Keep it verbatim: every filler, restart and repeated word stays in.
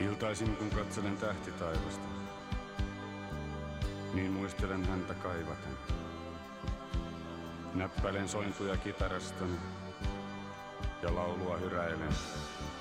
Iltaisin kun katselen tähtitaivasta, niin muistelen häntä kaivaten. Näppäilen sointuja kitarastani ja laulua hyräilen.